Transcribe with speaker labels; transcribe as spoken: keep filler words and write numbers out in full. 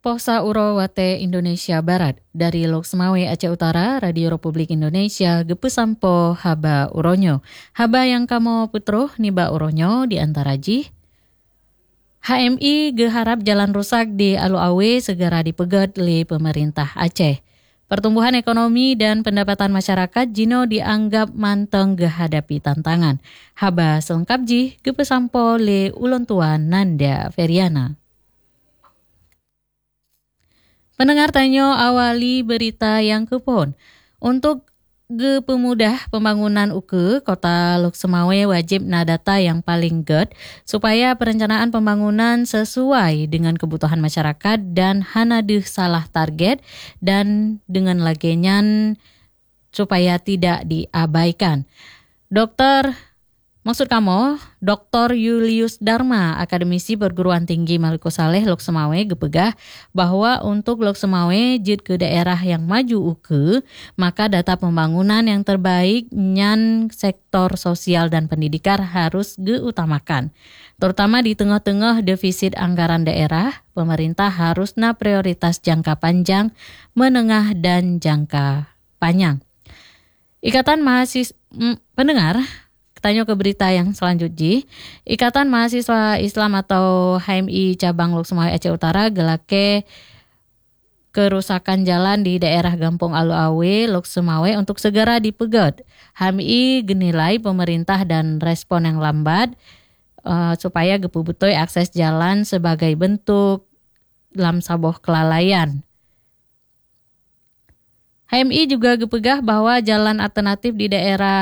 Speaker 1: Posa Urawate Indonesia Barat dari Lok Semawe Aceh Utara, Radio Republik Indonesia, Gepesampo Haba Uronyo. Haba yang kamu putro niba Uronyo di antara jih. H M I geharap jalan rusak di Alu Awe segera dipegat oleh pemerintah Aceh. Pertumbuhan ekonomi dan pendapatan masyarakat Jino dianggap manteng gehadapi tantangan. Haba selengkap jih Gepesampo le ulun tuan Nanda Feriana. Pendengar tanyo awali berita yang kepon. Untuk ge pemudah pembangunan U K E, Kota Lok Semawe wajib na data yang paling ged supaya perencanaan pembangunan sesuai dengan kebutuhan masyarakat dan hana deh salah target dan dengan lagenyan supaya tidak diabaikan. Dokter Maksud kamu, Doktor Julius Dharma, akademisi perguruan tinggi Maluku Saleh Lok Semawe gepegah bahwa untuk Lok Semawe jid ke daerah yang maju U K E, maka data pembangunan yang terbaik nyan sektor sosial dan pendidikan harus geutamakan. Terutama di tengah-tengah defisit anggaran daerah, pemerintah harus na prioritas jangka panjang, menengah dan jangka panjang. Ikatan Mahasiswa mm, pendengar Tanya ke berita yang selanjutnya. Ikatan Mahasiswa Islam atau H M I Cabang Lok Semawe Aceh Utara gelake kerusakan jalan di daerah Gampong Alu Awe, Lok Semawe untuk segera dipegat. H M I genilai pemerintah dan respon yang lambat uh, supaya gepubutoy akses jalan sebagai bentuk lam saboh kelalaian. H M I juga gepegah bahwa jalan alternatif di daerah